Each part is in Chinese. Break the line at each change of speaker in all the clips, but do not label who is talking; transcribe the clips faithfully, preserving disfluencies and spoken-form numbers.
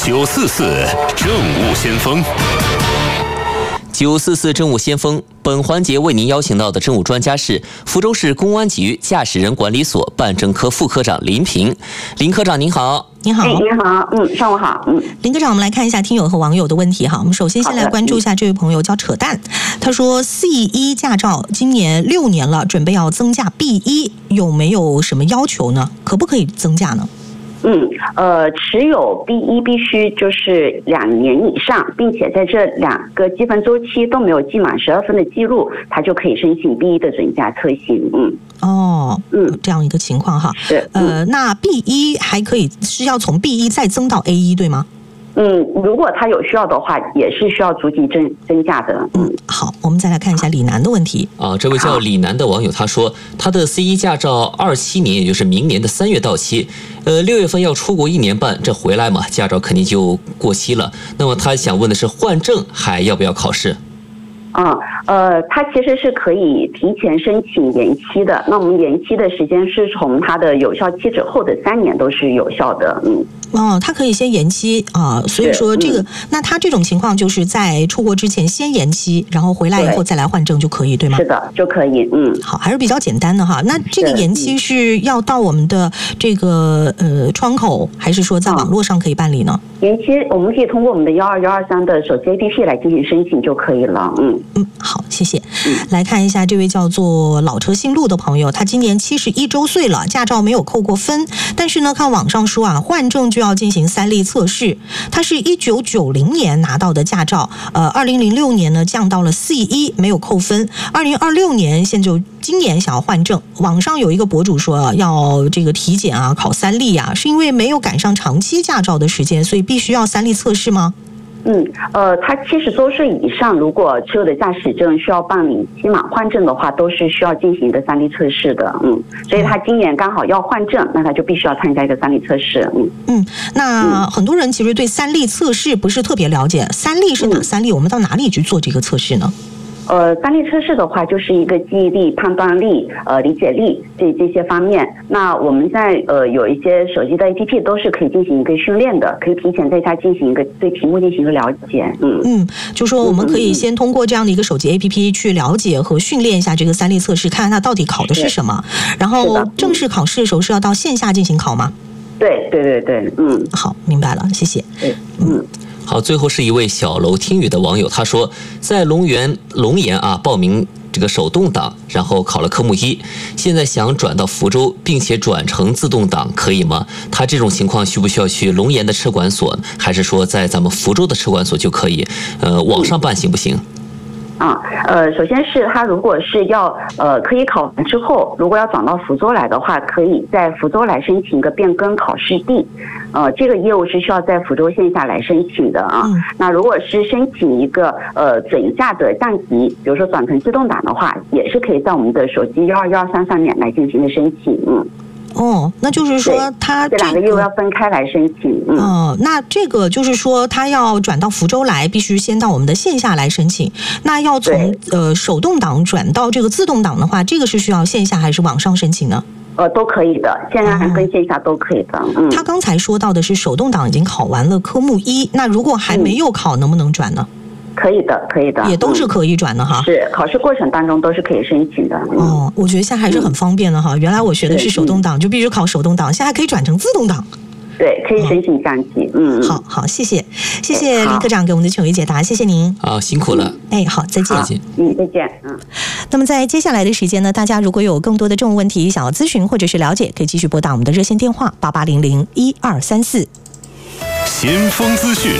九四四政务先锋。
九四四政务先锋，本环节为您邀请到的政务专家是福州市公安局驾驶人管理所办证科副科长林平。林科长您好。
您好，
哎，您好，嗯，上午好，嗯，
林科长，我们来看一下听友和网友的问题哈。我们首先先来关注一下这位朋友叫扯淡，他说 C 一 驾照今年六年了，准备要增驾 B 一，有没有什么要求呢？可不可以增驾呢？
嗯，呃，持有 B 一必须就是两年以上，并且在这两个积分周期都没有记满十二分的记录，他就可以申请 B 一的准驾车型。嗯，
哦，嗯，这样一个情况哈。
是，
嗯、呃，那 B 一还可以是要从 B 一再增到 A 一对吗？
嗯，如果他有需要的话，也是需要逐级增增加的。嗯，
好，我们再来看一下李楠的问题。
啊，这位叫李楠的网友他说，他的 C 一 驾照二七年，也就是明年的三月到期，呃，六月份要出国一年半，这回来嘛，驾照肯定就过期了。那么他想问的是，换证还要不要考试？
嗯，呃，它其实是可以提前申请延期的。那我们延期的时间是从它的有效期之后的三年都是有效的。嗯，
哦，它可以先延期啊，所以说这个，嗯、那他这种情况就是在出国之前先延期，然后回来以后再来换证就可以，对吗？
是的，就可以。嗯，
好，还是比较简单的哈。那这个延期是要到我们的这个呃窗口，还是说在网络上可以办理呢？
延期我们可以通过我们的幺二幺二三的手机 A P P 来进行申请就可以了。嗯
嗯，好，谢谢。
嗯、
来看一下这位叫做老车新路的朋友，他今年七十一周岁了，驾照没有扣过分，但是呢，看网上说啊，换证就要进行三力测试。他是一九九零年拿到的驾照，呃，二零零六年呢降到了 C 一，没有扣分。二零二六年现就今年想要换证，网上有一个博主说要这个体检啊，考三力啊，是因为没有赶上长期驾照的时间，所以必须要三力测试吗？
嗯，呃，他七十周岁以上，如果持有的驾驶证需要办理期满换证的话，都是需要进行的三力测试的。嗯，所以他今年刚好要换证，那他就必须要参加一个三力测试。嗯
嗯，那很多人其实对三力测试不是特别了解，三力是哪三力？我们到哪里去做这个测试呢？
呃，三力测试的话，就是一个记忆力、判断力、呃理解力这这些方面。那我们在呃有一些手机的 A P P 都是可以进行一个训练的，可以提前在家进行一个对题目进行一个了解。嗯
嗯，就说我们可以先通过这样的一个手机 A P P 去了解和训练一下这个三力测试，看看它到底考的是什么。然后正式考试的时候是要到线下进行考吗？
对对对对，嗯，
好，明白了，谢谢。
嗯。
好，最后是一位小楼听雨的网友，他说在龙源龙岩啊报名这个手动挡，然后考了科目一，现在想转到福州，并且转成自动挡，可以吗？他这种情况需不需要去龙岩的车管所，还是说在咱们福州的车管所就可以？呃，网上办行不行？
啊，呃，首先是他如果是要呃科一考完之后，如果要转到福州来的话，可以在福州来申请一个变更考试地，呃，这个业务是需要在福州线下来申请的啊。嗯、那如果是申请一个呃准驾的降级，比如说转成自动挡的话，也是可以在我们的手机幺二幺三上面来进行的申请。嗯。
哦，那就是说他、这个、
这两个业务要分开来申请。嗯，
哦，那这个就是说他要转到福州来，必须先到我们的线下来申请。那要从呃手动挡转到这个自动挡的话，这个是需要线下还是网上申请呢？
呃，都可以的，线上跟线下都可以的。嗯，
他刚才说到的是手动挡已经考完了科目一，那如果还没有考，嗯、能不能转呢？
可以的，可以的，
也都是可以转的哈。
嗯、是考试过程当中都是可以申请的。嗯、
哦，我觉得现在还是很方便的哈。嗯、原来我学的是手动挡，就必须考手动挡，现在还可以转成自动挡。
对，可以申请降级。嗯，
好好，谢谢，谢谢林科长给我们的权威解答，谢谢您。
好，辛苦了。
哎，好，再见。
再见。
嗯，再见。嗯。
那么在接下来的时间呢，大家如果有更多的政务问题想要咨询或者是了解，可以继续拨打我们的热线电话八八零零一二三四。
先锋资讯。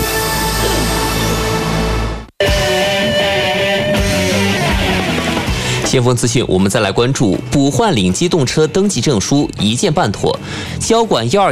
先锋资讯，我们再来关注补换领机动车登记证书一键办妥，交管幺二